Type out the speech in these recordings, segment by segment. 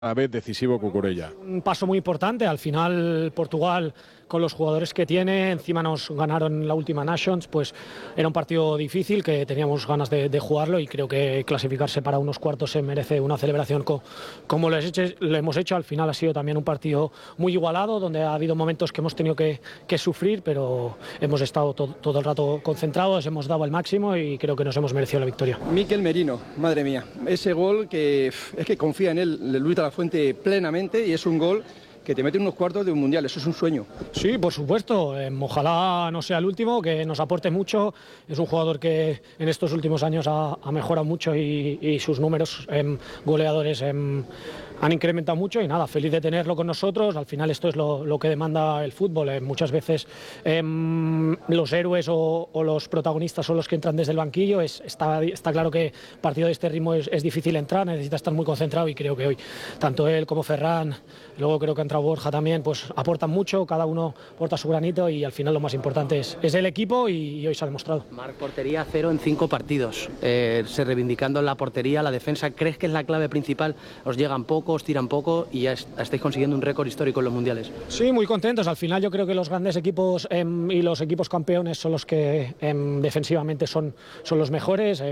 a vez decisivo Cucurella. Un paso muy importante, al final Portugal con los jugadores que tiene, encima nos ganaron la última Nations, pues era un partido difícil que teníamos ganas de jugarlo y creo que clasificarse para unos cuartos se merece una celebración como lo hemos hecho. Al final ha sido también un partido muy igualado, donde ha habido momentos que hemos tenido que sufrir, pero hemos estado todo el rato concentrados, hemos dado el máximo y creo que nos hemos merecido la victoria. Mikel Merino, madre mía, ese gol que es que confía en él Luis de la Fuente plenamente y es un gol que te mete en unos cuartos de un mundial, eso es un sueño. Sí, por supuesto, ojalá no sea el último, que nos aporte mucho. Es un jugador que en estos últimos años ha mejorado mucho y sus números goleadores han incrementado mucho y nada, feliz de tenerlo con nosotros. Al final esto es lo que demanda el fútbol. Muchas veces los héroes o los protagonistas son los que entran desde el banquillo. Está claro que partido de este ritmo es difícil entrar, necesita estar muy concentrado y creo que hoy tanto él como Ferran, luego creo que ha entrado Borja también, pues aportan mucho, cada uno aporta su granito y al final lo más importante es el equipo y hoy se ha demostrado. Marc, portería 0 en 5 partidos, se reivindicando la portería, la defensa, ¿crees que es la clave principal? ¿Os llegan poco, os tiran poco y ya estáis consiguiendo un récord histórico en los mundiales? Sí, muy contentos, al final yo creo que los grandes equipos y los equipos campeones son los que defensivamente son los mejores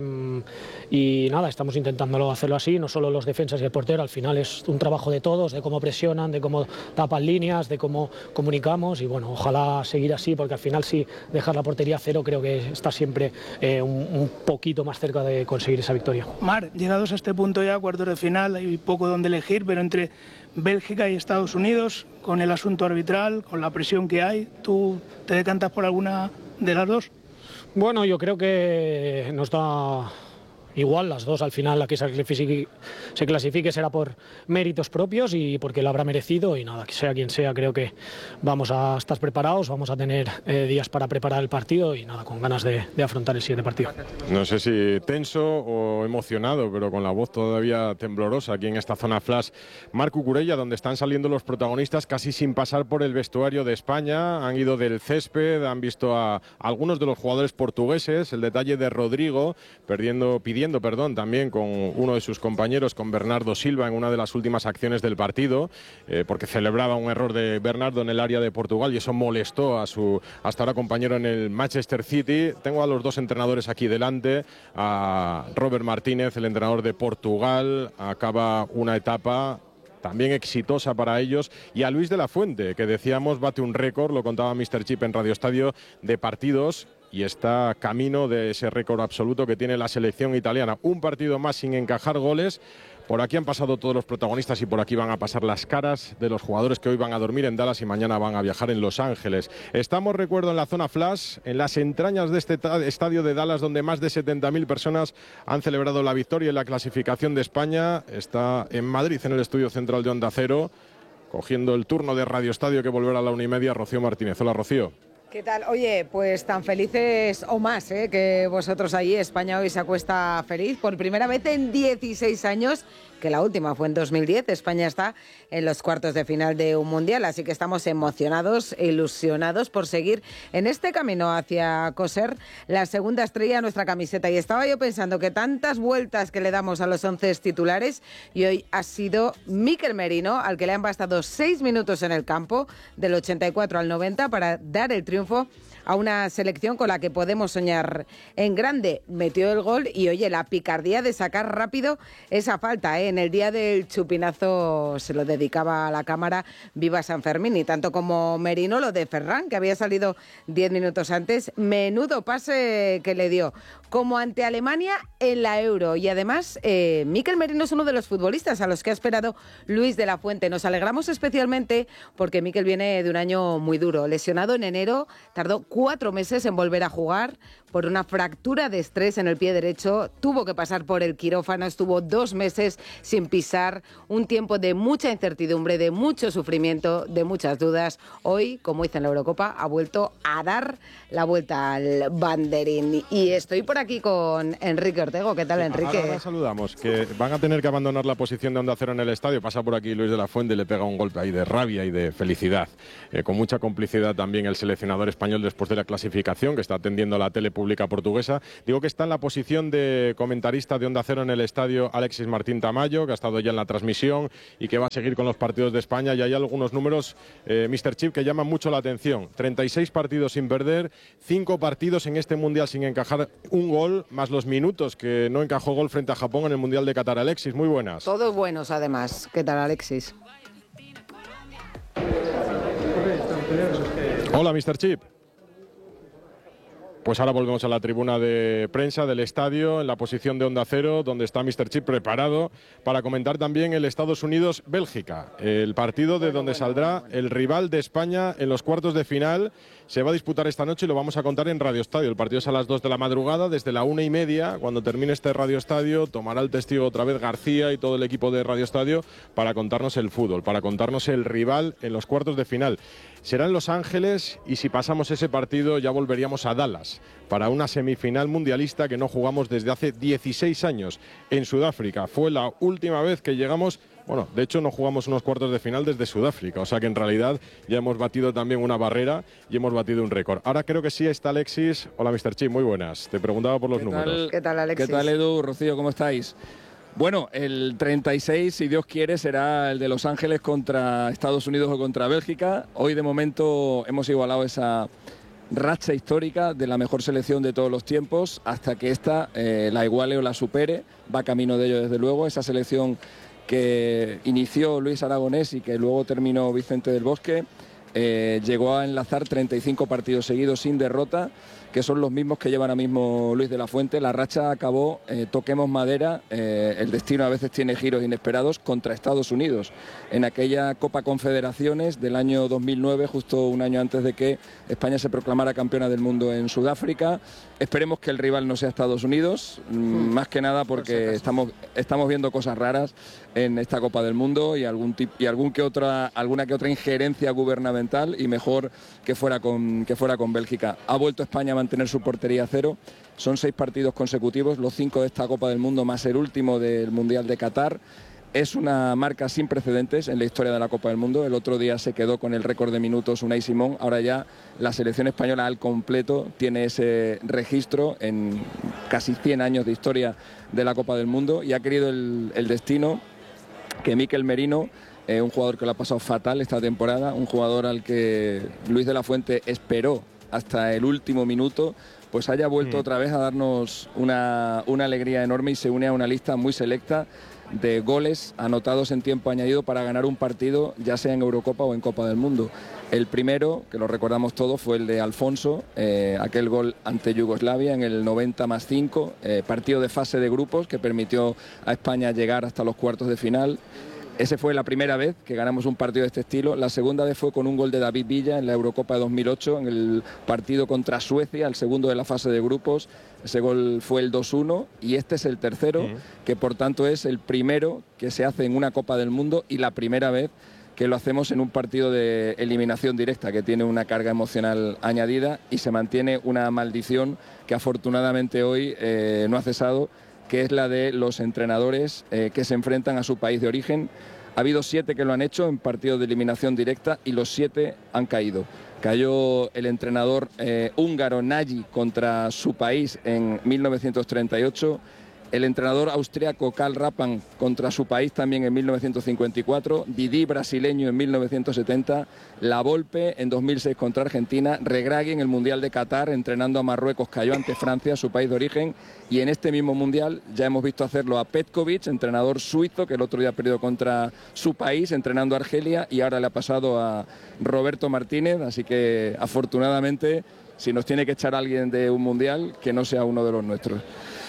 y nada, estamos intentándolo hacerlo así, no solo los defensas y el portero, al final es un trabajo de todos, de cómo presionan, de cómo tapan líneas, de cómo comunicamos y bueno, ojalá seguir así porque al final si dejar la portería 0 creo que está siempre un poquito más cerca de conseguir esa victoria. Mar, llegados a este punto ya, cuartos de final, hay poco donde elegir, pero entre Bélgica y Estados Unidos, con el asunto arbitral, con la presión que hay, ¿tú te decantas por alguna de las dos? Bueno, yo creo que nos da igual las dos, al final la que se clasifique será por méritos propios y porque lo habrá merecido y nada, que sea quien sea, creo que vamos a estar preparados, vamos a tener días para preparar el partido y nada, con ganas de afrontar el siguiente partido. No sé si tenso o emocionado, pero con la voz todavía temblorosa aquí en esta zona flash, Marc Cucurella, donde están saliendo los protagonistas casi sin pasar por el vestuario de España, han ido del césped, han visto a algunos de los jugadores portugueses, el detalle de Rodrigo pidiendo también con uno de sus compañeros, con Bernardo Silva, en una de las últimas acciones del partido, porque celebraba un error de Bernardo en el área de Portugal y eso molestó a su hasta ahora compañero en el Manchester City. Tengo a los dos entrenadores aquí delante, a Robert Martínez, el entrenador de Portugal, acaba una etapa también exitosa para ellos, y a Luis de la Fuente, que decíamos bate un récord, lo contaba Mr. Chip en Radio Estadio, de partidos y está camino de ese récord absoluto que tiene la selección italiana. Un partido más sin encajar goles. Por aquí han pasado todos los protagonistas y por aquí van a pasar las caras de los jugadores que hoy van a dormir en Dallas y mañana van a viajar en Los Ángeles. Estamos, recuerdo, en la zona flash, en las entrañas de este estadio de Dallas, donde más de 70.000 personas han celebrado la victoria en la clasificación de España. Está en Madrid, en el estudio central de Onda Cero, cogiendo el turno de Radio Estadio que volverá a la 1:30, Rocío Martínez. Hola, Rocío. ¿Qué tal? Oye, pues tan felices o más que vosotros allí. España hoy se acuesta feliz por primera vez en 16 años, que la última fue en 2010. España está en los cuartos de final de un mundial, así que estamos emocionados e ilusionados por seguir en este camino hacia coser la segunda estrella a nuestra camiseta. Y estaba yo pensando que tantas vueltas que le damos a los 11 titulares y hoy ha sido Mikel Merino, al que le han bastado 6 minutos en el campo, del 84 al 90, para dar el triunfo a una selección con la que podemos soñar en grande. Metió el gol y, oye, la picardía de sacar rápido esa falta, En el día del chupinazo se lo dedicaba a la cámara Viva San Fermín, y tanto como Merino lo de Ferran, que había salido 10 minutos antes. Menudo pase que le dio, como ante Alemania en la Euro. Y además, Mikel Merino es uno de los futbolistas a los que ha esperado Luis de la Fuente. Nos alegramos especialmente porque Mikel viene de un año muy duro. Lesionado en enero, tardó 4 meses en volver a jugar por una fractura de estrés en el pie derecho. Tuvo que pasar por el quirófano, estuvo 2 meses sin pisar, un tiempo de mucha incertidumbre, de mucho sufrimiento, de muchas dudas. Hoy, como hizo en la Eurocopa, ha vuelto a dar la vuelta al banderín. Y estoy por aquí con Enrique Ortego. ¿Qué tal, Enrique? Ahora saludamos, que van a tener que abandonar la posición de Onda Cero en el estadio. Pasa por aquí Luis de la Fuente y le pega un golpe ahí de rabia y de felicidad. Con mucha complicidad también el seleccionador entrenador español después de la clasificación, que está atendiendo a la tele pública portuguesa. Digo que está en la posición de comentarista de Onda Cero en el estadio Alexis Martín Tamayo, que ha estado ya en la transmisión y que va a seguir con los partidos de España. Y hay algunos números, Mr. Chip, que llaman mucho la atención. 36 partidos sin perder, 5 partidos en este Mundial sin encajar un gol, más los minutos que no encajó gol frente a Japón en el Mundial de Qatar. Alexis, muy buenas. Todos buenos, además. ¿Qué tal, Alexis? Hola, Mr. Chip. Pues ahora volvemos a la tribuna de prensa del estadio, en la posición de Onda Cero, donde está Mr. Chip preparado para comentar también el Estados Unidos-Bélgica, el partido de donde saldrá el rival de España en los cuartos de final. Se va a disputar esta noche y lo vamos a contar en Radio Estadio. El partido es a las 2 de la madrugada, desde la 1:30. Cuando termine este Radio Estadio, tomará el testigo otra vez García y todo el equipo de Radio Estadio para contarnos el fútbol, para contarnos el rival en los cuartos de final. Será en Los Ángeles y si pasamos ese partido ya volveríamos a Dallas para una semifinal mundialista que no jugamos desde hace 16 años en Sudáfrica. Fue la última vez que llegamos. Bueno, de hecho no jugamos unos cuartos de final desde Sudáfrica, o sea que en realidad ya hemos batido también una barrera y hemos batido un récord. Ahora creo que sí está Alexis. Hola, Mr. Chip, muy buenas. Te preguntaba por los números. ¿Qué tal, Alexis? ¿Qué tal, Edu? Rocío, ¿cómo estáis? Bueno, el 36, si Dios quiere, será el de Los Ángeles contra Estados Unidos o contra Bélgica. Hoy, de momento, hemos igualado esa racha histórica de la mejor selección de todos los tiempos hasta que esta la iguale o la supere. Va camino de ello, desde luego, esa selección que inició Luis Aragonés y que luego terminó Vicente del Bosque, llegó a enlazar 35 partidos seguidos sin derrota, que son los mismos que lleva ahora mismo Luis de la Fuente. La racha acabó, toquemos madera, el destino a veces tiene giros inesperados, contra Estados Unidos, en aquella Copa Confederaciones del año 2009, justo un año antes de que España se proclamara campeona del mundo en Sudáfrica. Esperemos que el rival no sea Estados Unidos, más que nada porque estamos viendo cosas raras en esta Copa del Mundo y alguna que otra injerencia gubernamental, y mejor que fuera con Bélgica. Ha vuelto España a mantener su portería a cero. Son 6 partidos consecutivos, los 5 de esta Copa del Mundo más el último del Mundial de Qatar. Es una marca sin precedentes en la historia de la Copa del Mundo. El otro día se quedó con el récord de minutos Unai Simón. Ahora ya la selección española al completo tiene ese registro en casi 100 años de historia de la Copa del Mundo, y ha querido el destino que Mikel Merino, un jugador que lo ha pasado fatal esta temporada, un jugador al que Luis de la Fuente esperó hasta el último minuto, pues haya vuelto otra vez a darnos una alegría enorme y se une a una lista muy selecta de goles anotados en tiempo añadido para ganar un partido, ya sea en Eurocopa o en Copa del Mundo. El primero, que lo recordamos todos, fue el de Alfonso, aquel gol ante Yugoslavia en el 90+5, partido de fase de grupos que permitió a España llegar hasta los cuartos de final. Ese fue la primera vez que ganamos un partido de este estilo. La segunda vez fue con un gol de David Villa en la Eurocopa de 2008, en el partido contra Suecia, el segundo de la fase de grupos. Ese gol fue el 2-1 y este es el tercero, que por tanto es el primero que se hace en una Copa del Mundo y la primera vez que lo hacemos en un partido de eliminación directa, que tiene una carga emocional añadida, y se mantiene una maldición que afortunadamente hoy no ha cesado, que es la de los entrenadores que se enfrentan a su país de origen. Ha habido 7 que lo han hecho en partidos de eliminación directa y los 7 han caído. Cayó el entrenador húngaro Nagy contra su país en 1938, el entrenador austriaco Karl Rappan contra su país también en 1954, Didi brasileño en 1970, La Volpe en 2006 contra Argentina, Regragui en el Mundial de Qatar entrenando a Marruecos cayó ante Francia, su país de origen, y en este mismo Mundial ya hemos visto hacerlo a Petkovic, entrenador suizo, que el otro día ha perdido contra su país entrenando a Argelia, y ahora le ha pasado a Roberto Martínez, así que afortunadamente si nos tiene que echar alguien de un Mundial, que no sea uno de los nuestros.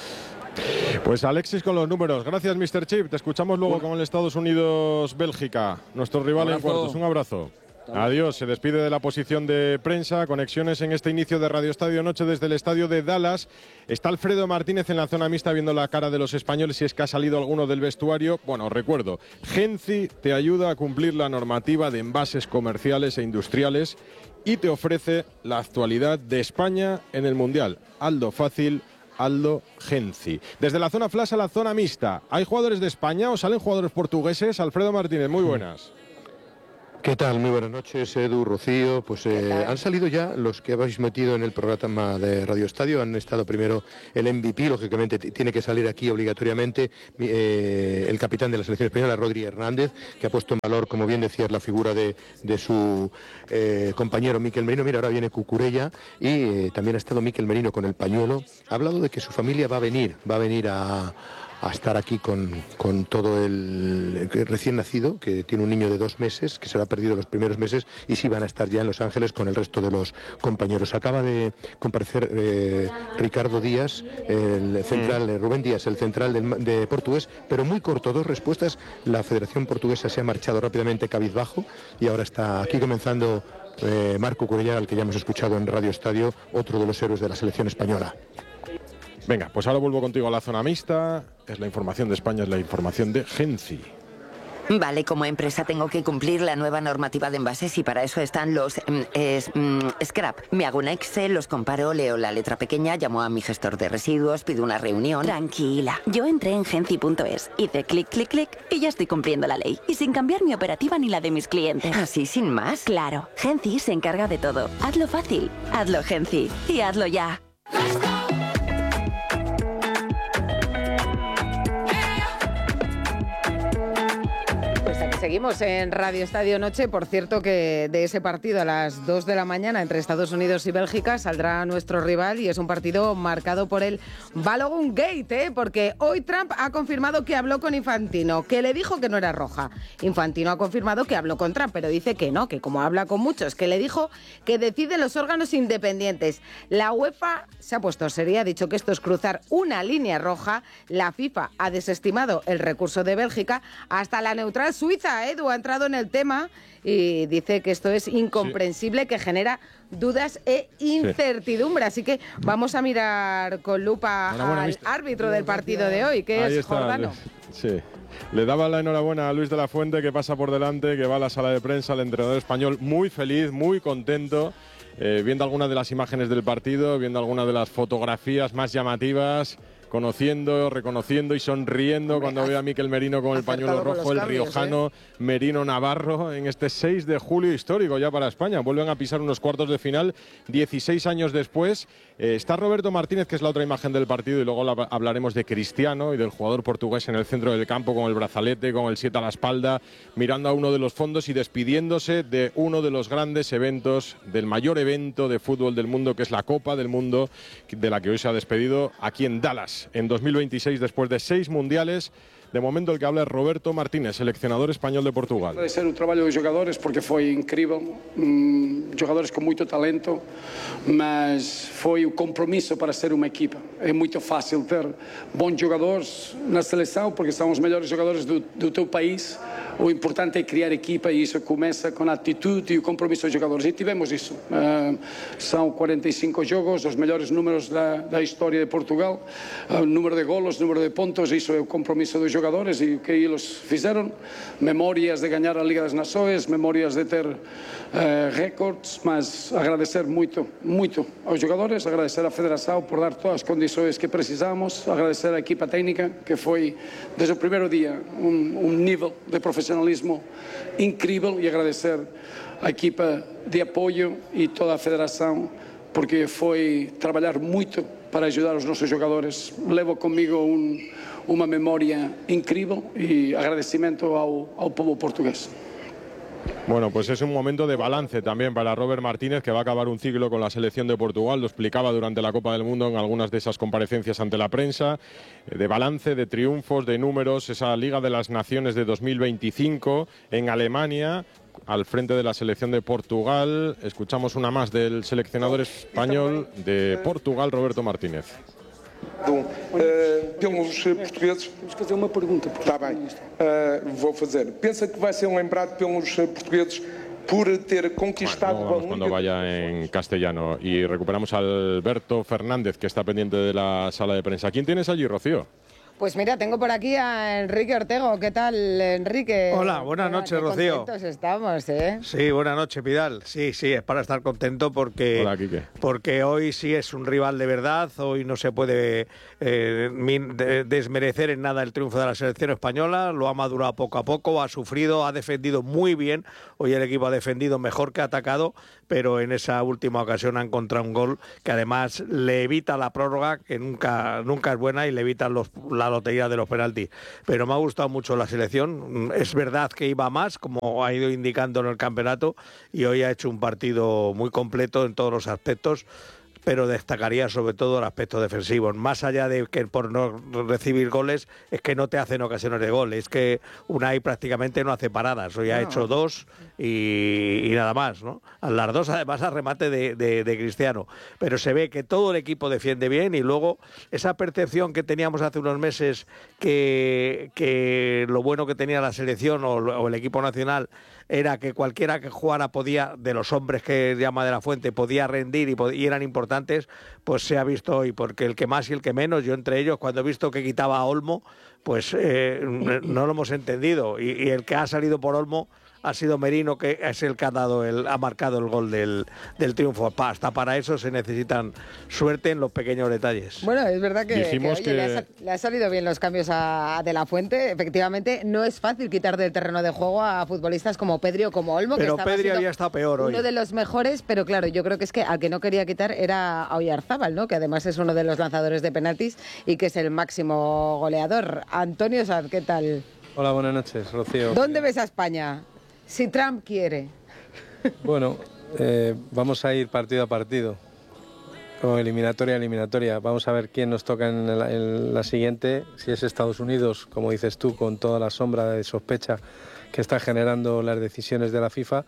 Pues Alexis con los números. Gracias, Mr. Chip. Te escuchamos luego con el Estados Unidos-Bélgica, nuestro rival en cuartos. Un abrazo. Adiós. Se despide de la posición de prensa. Conexiones en este inicio de Radio Estadio Noche desde el estadio de Dallas. Está Alfredo Martínez en la zona mixta viendo la cara de los españoles, si es que ha salido alguno del vestuario. Bueno, recuerdo, Genci te ayuda a cumplir la normativa de envases comerciales e industriales y te ofrece la actualidad de España en el Mundial. Aldo Fácil, Aldo Genci. Desde la zona flash a la zona mixta, ¿hay jugadores de España o salen jugadores portugueses? Alfredo Martínez, muy buenas. ¿Qué tal? Muy buenas noches, Edu, Rocío. Pues han salido ya los que habéis metido en el programa de Radio Estadio. Han estado primero el MVP, lógicamente tiene que salir aquí obligatoriamente el capitán de la selección española, Rodri Hernández, que ha puesto en valor, como bien decías, la figura de su compañero Mikel Merino. Mira, ahora viene Cucurella y también ha estado Mikel Merino con el pañuelo. Ha hablado de que su familia va a venir a estar aquí con todo el recién nacido, que tiene un niño de 2 meses, que se lo ha perdido los primeros meses, y sí van a estar ya en Los Ángeles con el resto de los compañeros. Acaba de comparecer Ricardo Díaz, el central, Rubén Díaz, el central de portugués, pero muy corto, 2 respuestas. La Federación Portuguesa se ha marchado rápidamente cabizbajo y ahora está aquí comenzando Marc Cucurella, al que ya hemos escuchado en Radio Estadio, otro de los héroes de la selección española. Venga, pues ahora vuelvo contigo a la zona mixta. Es la información de España, es la información de Genci. Vale, como empresa tengo que cumplir la nueva normativa de envases y para eso están los scrap. Me hago un Excel, los comparo, leo la letra pequeña, llamo a mi gestor de residuos, pido una reunión. Tranquila, yo entré en Genci.es, hice clic, clic, clic y ya estoy cumpliendo la ley. Y sin cambiar mi operativa ni la de mis clientes. ¿Así sin más? Claro, Genci se encarga de todo. Hazlo fácil, hazlo Genci y hazlo ya. Seguimos en Radio Estadio Noche. Por cierto, que de ese partido a las 2 de la mañana entre Estados Unidos y Bélgica saldrá nuestro rival y es un partido marcado por el Balogun Gate, porque hoy Trump ha confirmado que habló con Infantino, que le dijo que no era roja. Infantino ha confirmado que habló con Trump, pero dice que no, que como habla con muchos, que le dijo que deciden los órganos independientes. La UEFA se ha puesto seria, ha dicho que esto es cruzar una línea roja. La FIFA ha desestimado el recurso de Bélgica. Hasta la neutral Suiza, Edu, ha entrado en el tema y dice que esto es incomprensible, que genera dudas e incertidumbre. Así que vamos a mirar con lupa al árbitro del partido de hoy, que es Jordano. Sí. Le daba la enhorabuena a Luis de la Fuente, que pasa por delante, que va a la sala de prensa, el entrenador español muy feliz, muy contento, viendo algunas de las imágenes del partido, viendo algunas de las fotografías más llamativas, conociendo, reconociendo y sonriendo cuando ve a Mikel Merino con el pañuelo rojo, el riojano Merino Navarro, en este 6 de julio histórico ya para España. Vuelven a pisar unos cuartos de final 16 años después. Está Roberto Martínez, que es la otra imagen del partido, y luego hablaremos de Cristiano y del jugador portugués en el centro del campo con el brazalete, con el 7 a la espalda, mirando a uno de los fondos y despidiéndose de uno de los grandes eventos, del mayor evento de fútbol del mundo, que es la Copa del Mundo, de la que hoy se ha despedido aquí en Dallas, en 2026, después de 6 mundiales. De momento el que habla es Roberto Martínez, seleccionador español de Portugal. Agradecer o trabalho dos jogadores porque foi incrível, jogadores com muito talento, mas foi o compromisso para ser uma equipa. É muito fácil ter bons jogadores na seleção porque são os melhores jogadores do teu país. O importante é criar equipa e isso começa com a atitude e o compromisso dos jogadores. E tivemos isso. São 45 jogos, os melhores números da história de Portugal. Número de golos, número de pontos, isso é o compromisso dos jogadores e o que eles fizeram. Memórias de ganhar a Liga das Nações, memórias de ter recordes, mas agradecer muito, muito aos jogadores, agradecer à Federação por dar todas as condições que precisamos, agradecer à equipa técnica, que foi, desde o primeiro dia, nível de profissionalismo incrível, e agradecer à equipa de apoio e toda a Federação, porque foi trabalhar muito para ajudar os nossos jogadores. Levo comigo uma memória incrível e agradecimento ao povo português. Bueno, pues es un momento de balance también para Robert Martínez, que va a acabar un ciclo con la selección de Portugal. Lo explicaba durante la Copa del Mundo en algunas de esas comparecencias ante la prensa. De balance, de triunfos, de números. Esa Liga de las Naciones de 2025 en Alemania, al frente de la selección de Portugal. Escuchamos una más del seleccionador español de Portugal, Roberto Martínez. Pelos portugueses. Vamos fazer uma pergunta. Está bem, vou fazer. Pensa que vai ser lembrado pelos portugueses por ter conquistado... Bueno, vamos cuando vaya en castellano. Y recuperamos a Alberto Fernández, que está pendiente de la sala de prensa. ¿Quién tienes allí, Rocío? Pues mira, tengo por aquí a Enrique Ortego. ¿Qué tal, Enrique? Hola, buenas noches, Rocío. Contentos estamos, ¿eh? Sí, buenas noches, Pidal. Sí, es para estar contento porque, Hola, Quique. Porque hoy sí es un rival de verdad. Hoy no se puede desmerecer en nada el triunfo de la selección española. Lo ha madurado poco a poco, ha sufrido, ha defendido muy bien. Hoy el equipo ha defendido mejor que ha atacado, pero en esa última ocasión ha encontrado un gol que además le evita la prórroga, que nunca es buena, y le evita la lotería de los penaltis. Pero me ha gustado mucho la selección. Es verdad que iba más, como ha ido indicando en el campeonato, y hoy ha hecho un partido muy completo en todos los aspectos, pero destacaría sobre todo el aspecto defensivo. Más allá de que por no recibir goles, es que no te hacen ocasiones de gol. Es que Unai prácticamente no hace paradas. Hoy ha hecho 2 y nada más, ¿no? Las 2 además a remate de Cristiano. Pero se ve que todo el equipo defiende bien, y luego esa percepción que teníamos hace unos meses que lo bueno que tenía la selección o el equipo nacional era que cualquiera que jugara podía, de los hombres que llama de la Fuente, podía rendir y eran importantes, pues se ha visto hoy, porque el que más y el que menos, yo entre ellos, cuando he visto que quitaba a Olmo, pues no lo hemos entendido, y el que ha salido por Olmo ha sido Merino, que es el que ha marcado el gol del triunfo. Hasta para eso se necesitan suerte en los pequeños detalles. Bueno, es verdad que le ha salido bien los cambios a De la Fuente. Efectivamente, no es fácil quitar del terreno de juego a futbolistas como Pedri o como Olmo. Pero Pedri había estado peor hoy. Uno de los mejores, pero claro, yo creo que es que al que no quería quitar era a Oyarzábal, ¿no? Que además es uno de los lanzadores de penaltis y que es el máximo goleador. Antonio Sanz, ¿qué tal? Hola, buenas noches, Rocío. ¿Dónde ves a España? Si Trump quiere. Bueno, vamos a ir partido a partido, o eliminatoria a eliminatoria. Vamos a ver quién nos toca en la siguiente. Si es Estados Unidos, como dices tú, con toda la sombra de sospecha que está generando las decisiones de la FIFA.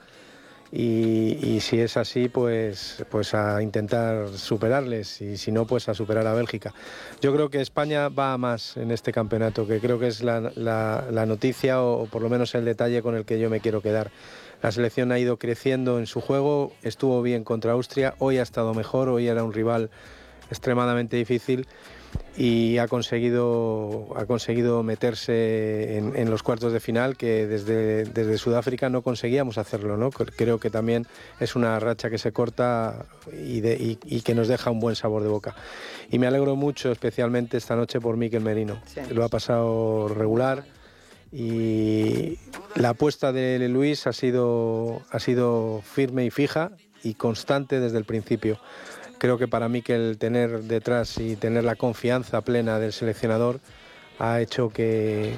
Y si es así, pues a intentar superarles, y si no, pues a superar a Bélgica. Yo creo que España va a más en este campeonato, que creo que es la noticia, o por lo menos el detalle con el que yo me quiero quedar. La selección ha ido creciendo en su juego, estuvo bien contra Austria, hoy ha estado mejor, hoy era un rival extremadamente difícil, y ha conseguido meterse en los cuartos de final, que desde Sudáfrica no conseguíamos hacerlo, ¿no? Creo que también es una racha que se corta y que nos deja un buen sabor de boca. Y me alegro mucho, especialmente esta noche, por Mikel Merino. Sí. Lo ha pasado regular, y la apuesta de Luis ha sido firme y fija y constante desde el principio. Creo que para Mikel tener detrás y tener la confianza plena del seleccionador ha hecho que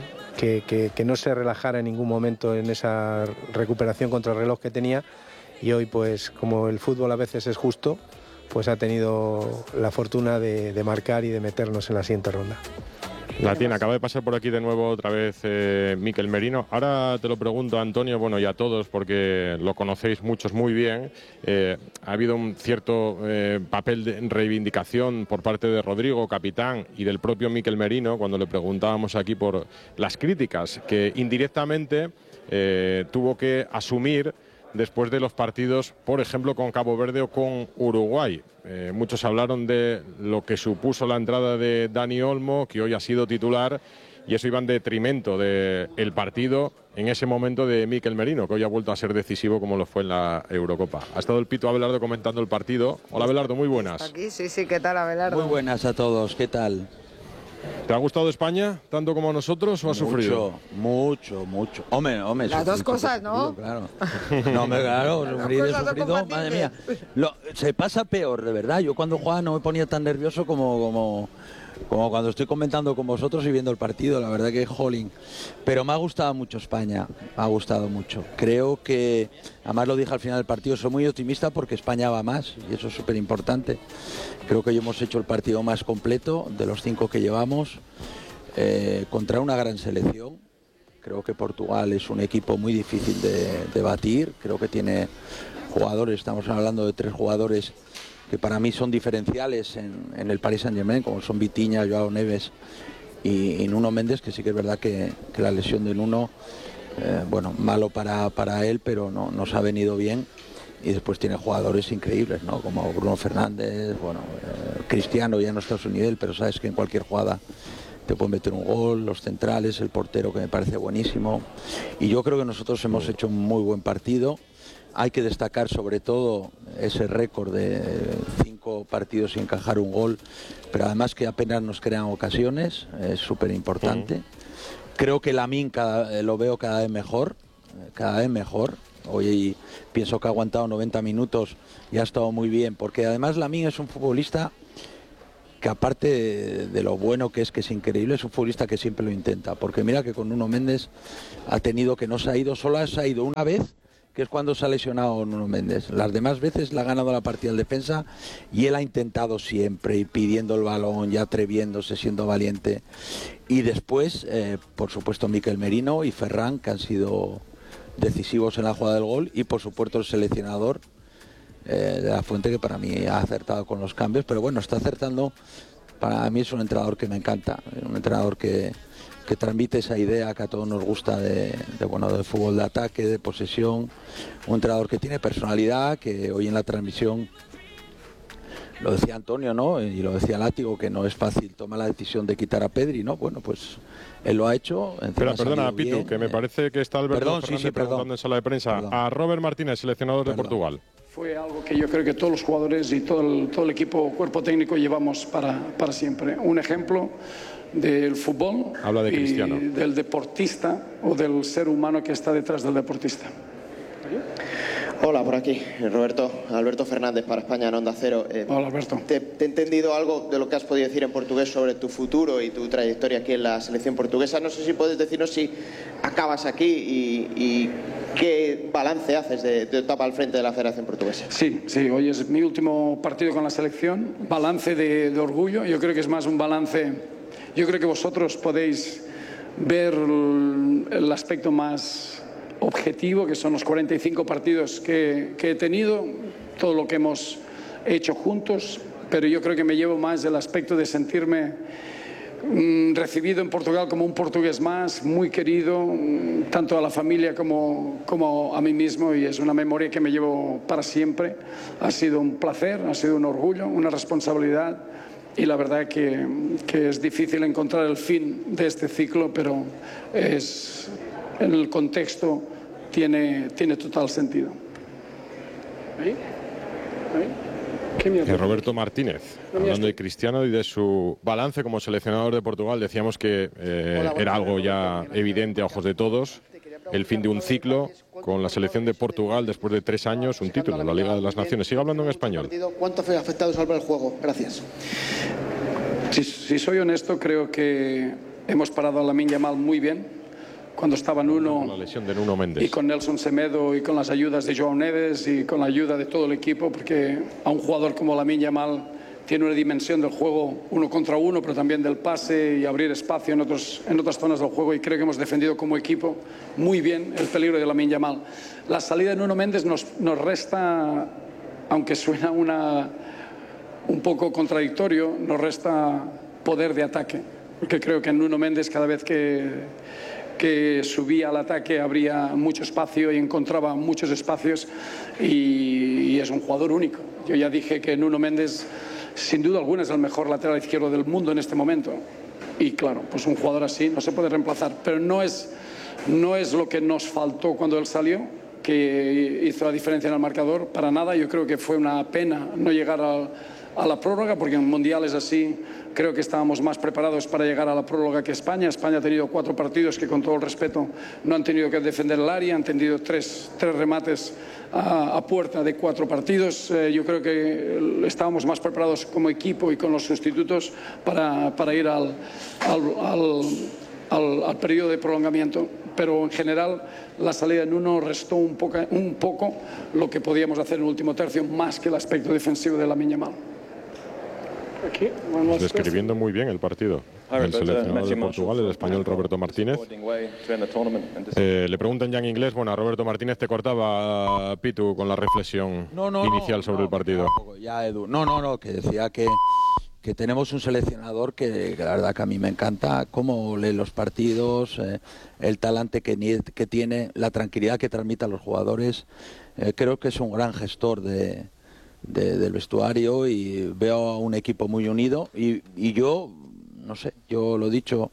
no se relajara en ningún momento en esa recuperación contra el reloj que tenía, y hoy, pues como el fútbol a veces es justo, pues ha tenido la fortuna de marcar y de meternos en la siguiente ronda. Latina, acaba de pasar por aquí de nuevo otra vez Mikel Merino. Ahora te lo pregunto, Antonio, bueno, y a todos, porque lo conocéis muchos muy bien. Ha habido un cierto papel de reivindicación por parte de Rodrigo, capitán, y del propio Mikel Merino, cuando le preguntábamos aquí por las críticas que indirectamente tuvo que asumir después de los partidos, por ejemplo, con Cabo Verde o con Uruguay. Muchos hablaron de lo que supuso la entrada de Dani Olmo, que hoy ha sido titular, y eso iba en detrimento del partido en ese momento de Mikel Merino, que hoy ha vuelto a ser decisivo como lo fue en la Eurocopa. Ha estado el Pito Abelardo comentando el partido. Hola, Abelardo, muy buenas. Aquí, sí, ¿qué tal, Abelardo? Muy buenas a todos, ¿qué tal? ¿Te ha gustado España tanto como a nosotros o has sufrido? Mucho. Hombre, las dos cosas, ¿no? Claro. No, claro, sufrido, madre mía. Se pasa peor, de verdad. Yo cuando jugaba no me ponía tan nervioso como cuando estoy comentando con vosotros y viendo el partido. La verdad que jolín. Pero me ha gustado mucho España, me ha gustado mucho. Creo que, además lo dije al final del partido, soy muy optimista porque España va más, y eso es súper importante. Creo que hoy hemos hecho el partido más completo de los 5 que llevamos, contra una gran selección. Creo que Portugal es un equipo muy difícil de batir. Creo que tiene jugadores, estamos hablando de 3 jugadores que para mí son diferenciales en el Paris Saint-Germain, como son Vitinha, Joao Neves y Nuno Méndez, que sí que es verdad que la lesión de Nuno, malo para él, pero no nos ha venido bien. Y después tiene jugadores increíbles, ¿no? Como Bruno Fernández, Cristiano ya no está a su nivel, pero sabes que en cualquier jugada te pueden meter un gol, los centrales, el portero que me parece buenísimo. Y yo creo que nosotros hemos hecho un muy buen partido. Hay que destacar sobre todo ese récord de 5 partidos sin encajar un gol, pero además que apenas nos crean ocasiones, es súper importante. Creo que Lamine lo veo cada vez mejor. Hoy pienso que ha aguantado 90 minutos y ha estado muy bien, porque además Lamine es un futbolista que, aparte de lo bueno que es increíble, es un futbolista que siempre lo intenta, porque mira que con Nuno Méndez ha tenido que no se ha ido, solo se ha ido una vez, que es cuando se ha lesionado Nuno Méndez. Las demás veces le ha ganado la partida al defensa y él ha intentado siempre, y pidiendo el balón, y atreviéndose, siendo valiente. Y después, por supuesto, Mikel Merino y Ferran, que han sido decisivos en la jugada del gol, y por supuesto el seleccionador de la Fuente, que para mí ha acertado con los cambios, pero bueno, está acertando. Para mí es un entrenador que me encanta, un entrenador que transmite esa idea que a todos nos gusta de fútbol de ataque, de posesión, un entrenador que tiene personalidad, que hoy en la transmisión lo decía Antonio, ¿no? Y lo decía Látigo, que no es fácil tomar la decisión de quitar a Pedri, ¿no? Bueno, pues él lo ha hecho. Perdona, Pitu, que me parece que está Alberto Fernández preguntando en sala de prensa a Robert Martínez, seleccionador de Portugal. Fue algo que yo creo que todos los jugadores y todo el equipo, cuerpo técnico llevamos para siempre. Un ejemplo del fútbol. Habla de Cristiano. Y del deportista o del ser humano que está detrás del deportista. Hola, por aquí, Alberto Fernández para España en Onda Cero. Hola, Alberto. ¿Te he entendido algo de lo que has podido decir en portugués sobre tu futuro y tu trayectoria aquí en la selección portuguesa? No sé si puedes decirnos si acabas aquí y qué balance haces de tu etapa al frente de la Federación Portuguesa. Sí, hoy es mi último partido con la selección. Balance de orgullo. Yo creo que es más un balance. Yo creo que vosotros podéis ver el aspecto más objetivo, que son los 45 partidos que he tenido, todo lo que hemos hecho juntos, pero yo creo que me llevo más el aspecto de sentirme recibido en Portugal como un portugués más, muy querido, tanto a la familia como a mí mismo, y es una memoria que me llevo para siempre. Ha sido un placer, ha sido un orgullo, una responsabilidad, y la verdad que es difícil encontrar el fin de este ciclo, pero en el contexto tiene total sentido. Roberto Martínez, hablando de Cristiano y de su balance como seleccionador de Portugal, decíamos que era algo ya evidente a ojos de todos, el fin de un ciclo con la selección de Portugal después de 3 años, un título en la Liga de las Naciones. Sigue hablando en español. ¿Cuánto fue afectado sobre el juego? Gracias. Si soy honesto, creo que hemos parado a Lamine Yamal muy bien. Cuando estaba Nuno, la lesión de Nuno Méndez, y con Nelson Semedo, y con las ayudas de João Neves, y con la ayuda de todo el equipo, porque a un jugador como Lamine Yamal tiene una dimensión del juego 1 contra 1, pero también del pase y abrir espacio en otras zonas del juego, y creo que hemos defendido como equipo muy bien el peligro de Lamine Yamal. La salida de Nuno Méndez nos resta, aunque suena un poco contradictorio, nos resta poder de ataque, porque creo que Nuno Méndez, cada vez que subía al ataque, abría mucho espacio y encontraba muchos espacios, y es un jugador único. Yo ya dije que Nuno Méndez, sin duda alguna, es el mejor lateral izquierdo del mundo en este momento, y claro, pues un jugador así no se puede reemplazar, pero no es lo que nos faltó cuando él salió, que hizo la diferencia en el marcador, para nada. Yo creo que fue una pena no llegar a la prórroga, porque en mundiales así creo que estábamos más preparados para llegar a la prórroga que España. España ha tenido 4 partidos que, con todo el respeto, no han tenido que defender el área, han tenido 3 remates a puerta de 4 partidos. Yo creo que estábamos más preparados como equipo y con los sustitutos para ir al periodo de prolongamiento, pero en general la salida de Nuno restó un poco lo que podíamos hacer en el último tercio, más que el aspecto defensivo de Lamine Yamal. Describiendo muy bien el partido el seleccionador de Portugal, el español Roberto Martínez. Le preguntan ya en inglés. Bueno, a Roberto Martínez te cortaba, Pitu, con la reflexión inicial sobre el partido. Ya, Edu. No, que decía que tenemos un seleccionador que la verdad que a mí me encanta cómo lee los partidos, el talante que tiene, la tranquilidad que transmite a los jugadores. Creo que es un gran gestor del vestuario, y veo a un equipo muy unido, y yo no sé, yo lo he dicho,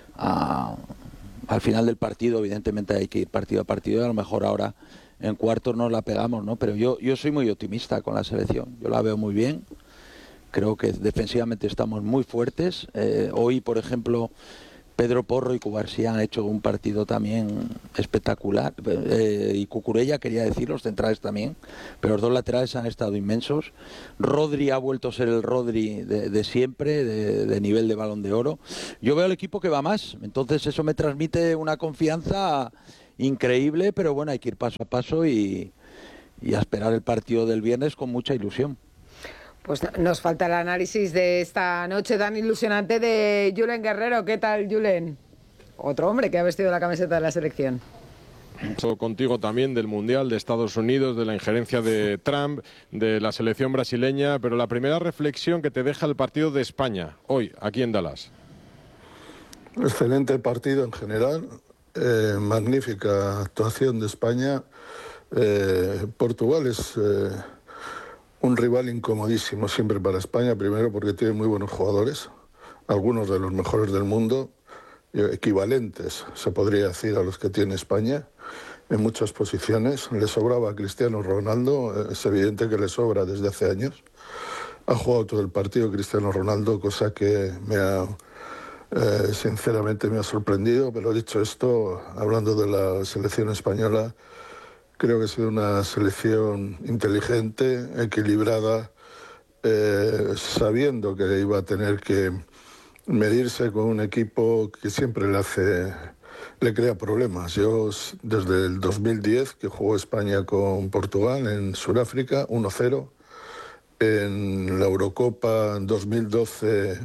al final del partido evidentemente hay que ir partido a partido y a lo mejor ahora en cuartos nos la pegamos, ¿no? Pero yo soy muy optimista con la selección, yo la veo muy bien, creo que defensivamente estamos muy fuertes. Hoy, por ejemplo, Pedro Porro y Cubarsí han hecho un partido también espectacular, y Cucurella, quería decir, los centrales también, pero los dos laterales han estado inmensos. Rodri ha vuelto a ser el Rodri de siempre, de nivel de Balón de Oro. Yo veo al equipo que va más, entonces eso me transmite una confianza increíble, pero bueno, hay que ir paso a paso y a esperar el partido del viernes con mucha ilusión. Pues nos falta el análisis de esta noche tan ilusionante de Julen Guerrero. ¿Qué tal, Julen? Otro hombre que ha vestido la camiseta de la selección. Contigo también del Mundial de Estados Unidos, de la injerencia de Trump, de la selección brasileña, pero la primera reflexión que te deja el partido de España, hoy, aquí en Dallas. Excelente partido en general, magnífica actuación de España. Portugal es un rival incomodísimo siempre para España, primero porque tiene muy buenos jugadores, algunos de los mejores del mundo, equivalentes, se podría decir, a los que tiene España en muchas posiciones. Le sobraba a Cristiano Ronaldo, es evidente que le sobra desde hace años. Ha jugado todo el partido Cristiano Ronaldo, cosa que sinceramente me ha sorprendido, pero dicho esto, hablando de la selección española, creo que ha sido una selección inteligente, equilibrada, sabiendo que iba a tener que medirse con un equipo que siempre le crea problemas. Yo, desde el 2010, que jugó España con Portugal en Sudáfrica, 1-0, en la Eurocopa 2012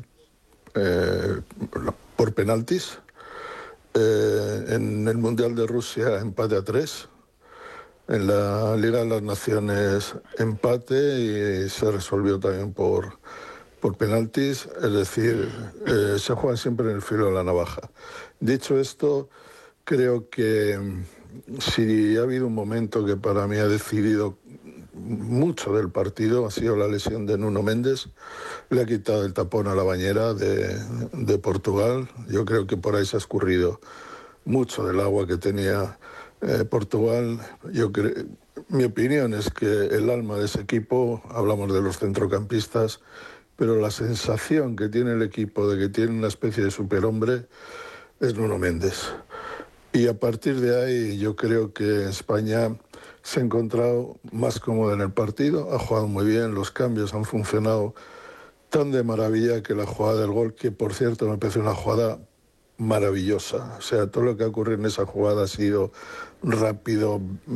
por penaltis, en el Mundial de Rusia empate a 3, en la Liga de las Naciones empate y se resolvió también por penaltis, es decir, se juega siempre en el filo de la navaja. Dicho esto, creo que si ha habido un momento que para mí ha decidido mucho del partido, ha sido la lesión de Nuno Méndez. Le ha quitado el tapón a la bañera de Portugal. Yo creo que por ahí se ha escurrido mucho del agua que tenía Portugal. Mi opinión es que el alma de ese equipo, hablamos de los centrocampistas, pero la sensación que tiene el equipo de que tiene una especie de superhombre es Nuno Méndez. Y a partir de ahí yo creo que España se ha encontrado más cómoda en el partido, ha jugado muy bien, los cambios han funcionado tan de maravilla que la jugada del gol, que por cierto me parece una jugada maravillosa, o sea, todo lo que ha ocurrido en esa jugada ha sido rápido,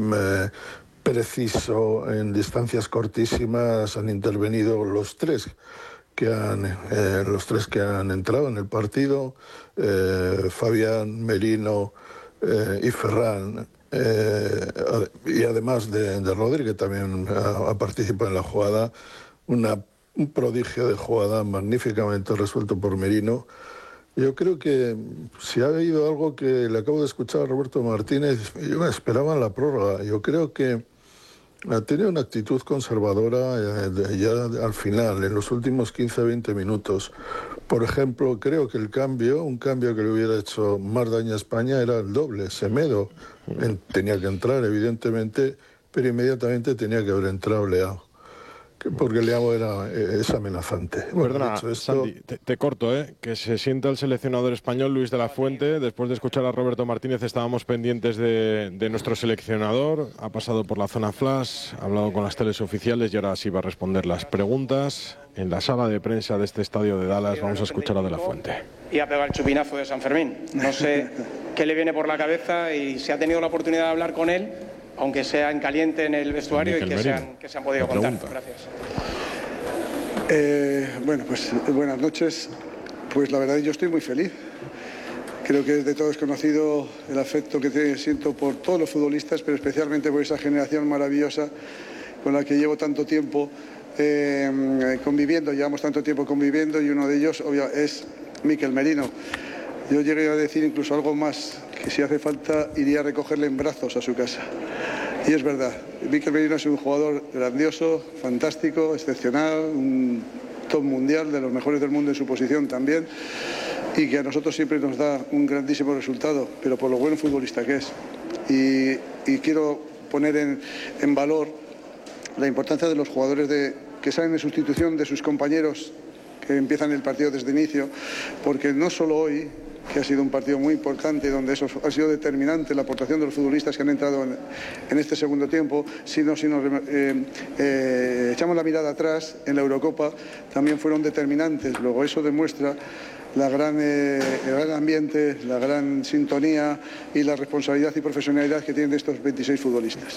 preciso, en distancias cortísimas, han intervenido los tres que han entrado en el partido, Fabián, Merino y Ferran, y además de Rodri, que también ha participado en la jugada, un prodigio de jugada magníficamente resuelto por Merino. Yo creo que si ha habido algo que le acabo de escuchar a Roberto Martínez, yo me esperaba en la prórroga. Yo creo que ha tenido una actitud conservadora ya al final, en los últimos 15-20 minutos. Por ejemplo, creo que un cambio que le hubiera hecho más daño a España era el doble. Semedo tenía que entrar, evidentemente, pero inmediatamente tenía que haber entrado Leao, porque Leao es amenazante. Bueno, perdona, dicho esto, Santi, te corto, que se sienta el seleccionador español Luis de la Fuente. Después de escuchar a Roberto Martínez estábamos pendientes de nuestro seleccionador. Ha pasado por la zona flash, ha hablado con las teles oficiales y ahora sí va a responder las preguntas. En la sala de prensa de este estadio de Dallas vamos a escuchar a de la Fuente. Y a pegar el chupinazo de San Fermín. No sé qué le viene por la cabeza y si ha tenido la oportunidad de hablar con él, aunque sea en caliente en el vestuario, y que se han podido contar. Gracias. Bueno, pues buenas noches. Pues la verdad yo estoy muy feliz. Creo que es de todos conocido el afecto que siento por todos los futbolistas, pero especialmente por esa generación maravillosa con la que llevo tanto tiempo conviviendo, llevamos tanto tiempo conviviendo, y uno de ellos es Mikel Merino. Yo llegué a decir incluso algo más, que si hace falta iría a recogerle en brazos a su casa. Y es verdad, Mikel Merino es un jugador grandioso, fantástico, excepcional, un top mundial, de los mejores del mundo en su posición también, y que a nosotros siempre nos da un grandísimo resultado, pero por lo buen futbolista que es. Y quiero poner en valor la importancia de los jugadores que salen en sustitución de sus compañeros que empiezan el partido desde inicio, porque no solo hoy, que ha sido un partido muy importante, donde eso ha sido determinante, la aportación de los futbolistas que han entrado en este segundo tiempo, sino si nos echamos la mirada atrás, en la Eurocopa también fueron determinantes. Luego eso demuestra el gran ambiente, la gran sintonía y la responsabilidad y profesionalidad que tienen estos 26 futbolistas.